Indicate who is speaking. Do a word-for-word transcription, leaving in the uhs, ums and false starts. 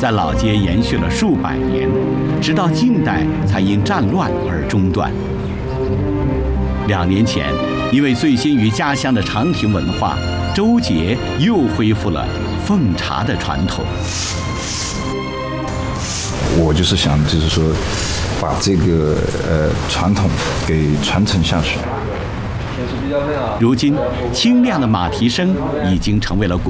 Speaker 1: 在老街延续了数百年，直到近代才因战乱而中断。两年前，因为醉心于家乡的长亭文化，周杰又恢复了奉茶的传统。
Speaker 2: 我就是想，就是说，把这个呃传统给传承下去。
Speaker 1: 如今，清亮的马蹄声已经成为了古